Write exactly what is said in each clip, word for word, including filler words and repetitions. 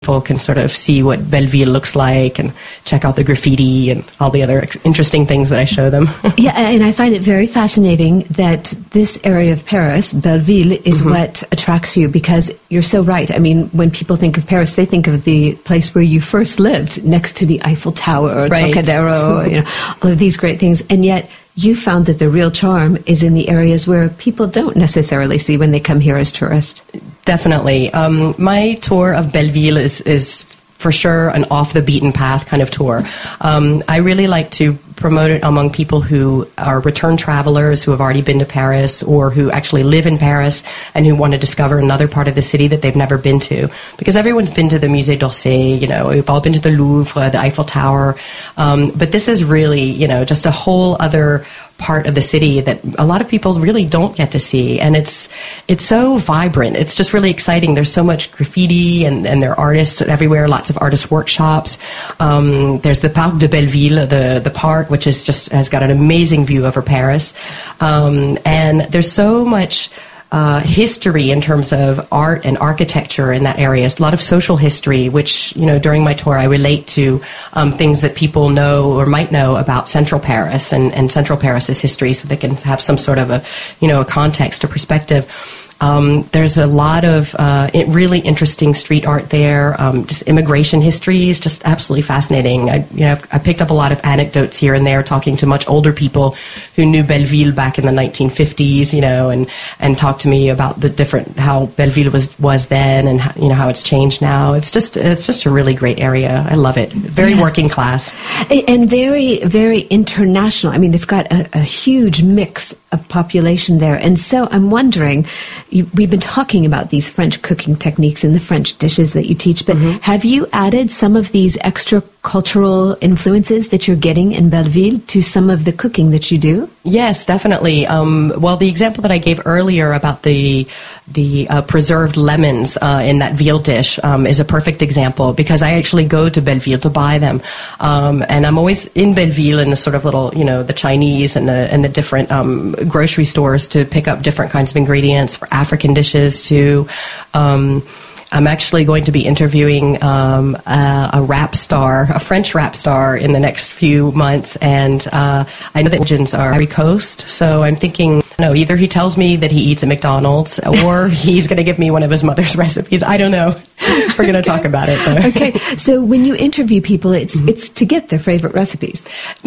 people can sort of see what Belleville looks like and check out the graffiti and all the other interesting things that I show them. Yeah, and I find it very fascinating that this area of Paris, Belleville, is mm-hmm. what attracts you, because you're so right. I mean, when people think of Paris, they think of the place where you first lived, next to the Eiffel Tower, right. Trocadero, you know, all of these great things. And yet you found that the real charm is in the areas where people don't necessarily see when they come here as tourists. Definitely. Um, my tour of Belleville is, is for sure an off-the-beaten-path kind of tour. Um, I really like to promote it among people who are return travelers who have already been to Paris or who actually live in Paris and who want to discover another part of the city that they've never been to. Because everyone's been to the Musée d'Orsay, you know, we've all been to the Louvre, the Eiffel Tower. Um, but this is really, you know, just a whole other part of the city that a lot of people really don't get to see, and it's it's so vibrant. It's just really exciting. There's so much graffiti, and, and there are artists everywhere, lots of artist workshops. Um, there's the Parc de Belleville, the, the park, which is just has got an amazing view over Paris. Um, and there's so much Uh, history in terms of art and architecture in that area. It's a lot of social history, which, you know, during my tour I relate to um, things that people know or might know about Central Paris and, and Central Paris's history, so they can have some sort of a, you know, a context or perspective. Um, there's a lot of uh, it really interesting street art there. Um, just immigration history is just absolutely fascinating. I, you know, I've, I picked up a lot of anecdotes here and there, talking to much older people who knew Belleville back in the nineteen fifties. You know, and and talked to me about the different how Belleville was was then, and how, you know how it's changed now. It's just it's just a really great area. I love it. Very yeah. working class, and very very international. I mean, it's got a, a huge mix of population there, and so I'm wondering. You, we've been talking about these French cooking techniques and the French dishes that you teach, but mm-hmm. have you added some of these extra cultural influences that you're getting in Belleville to some of the cooking that you do? Yes, definitely. Um, well, the example that I gave earlier about the the uh, preserved lemons uh, in that veal dish um, is a perfect example, because I actually go to Belleville to buy them, um, and I'm always in Belleville in the sort of little, you know, the Chinese and the and the different um, grocery stores to pick up different kinds of ingredients for African dishes too. Um, I'm actually going to be interviewing um, a, a rap star, a French rap star, in the next few months, and uh, I know that origins are Ivory Coast, so I'm thinking, no, either he tells me that he eats at McDonald's, or he's going to give me one of his mother's recipes. I don't know. We're going to okay. talk about it, though. Okay, so when you interview people, it's mm-hmm. it's to get their favorite recipes.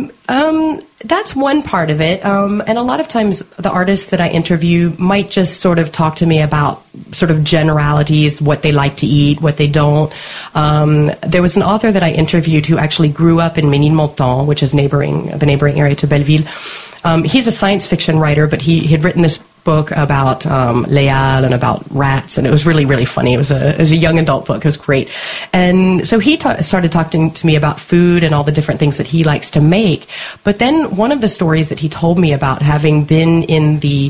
Um, that's one part of it, um, and a lot of times the artists that I interview might just sort of talk to me about sort of generalities, what they like to eat, what they don't. Um, there was an author that I interviewed who actually grew up in Ménilmontant, which is neighboring the neighboring area to Belleville. Um, he's a science fiction writer, but he, he had written this book about um, Léal and about rats, and it was really, really funny. It was a, it was a young adult book. It was great. And so he ta- started talking to me about food and all the different things that he likes to make. But then one of the stories that he told me about having been in the,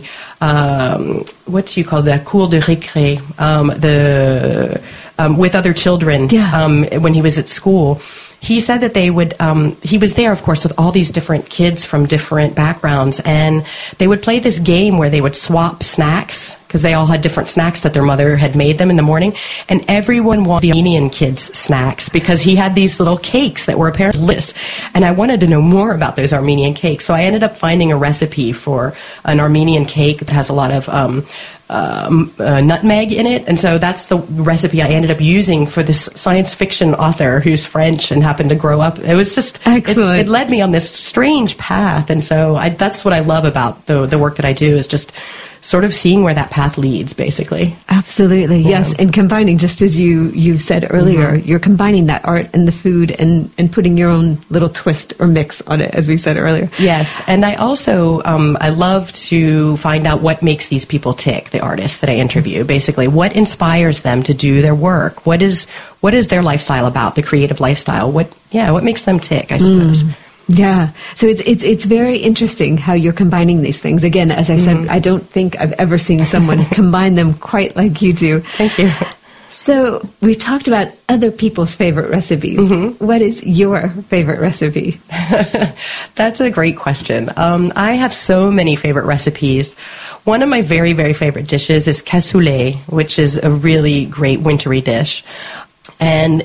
um, what do you call that, cour de récré, um, the, um, with other children yeah. um, when he was at school. He said that they would, um, he was there, of course, with all these different kids from different backgrounds, and they would play this game where they would swap snacks, because they all had different snacks that their mother had made them in the morning, and everyone wanted the Armenian kids' snacks, because he had these little cakes that were apparently delicious, and I wanted to know more about those Armenian cakes, so I ended up finding a recipe for an Armenian cake that has a lot of um, um, uh, nutmeg in it, and so that's the recipe I ended up using for this science fiction author who's French and happened to grow up. It was just excellent. It, it led me on this strange path, and so I, that's what I love about the the work that I do, is just sort of seeing where that path leads, basically. Absolutely, yeah. yes. And combining, just as you, you said earlier, mm-hmm. you're combining that art and the food and, and putting your own little twist or mix on it, as we said earlier. Yes, and I also, um, I love to find out what makes these people tick, the artists that I interview, basically. What inspires them to do their work? What is what is their lifestyle about, the creative lifestyle? What, yeah, what makes them tick, I suppose. Mm. Yeah, so it's it's it's very interesting how you're combining these things. Again, as I said, mm-hmm. I don't think I've ever seen someone combine them quite like you do. Thank you. So we've talked about other people's favorite recipes. Mm-hmm. What is your favorite recipe? That's a great question. Um, I have so many favorite recipes. One of my very, very favorite dishes is cassoulet, which is a really great wintry dish. And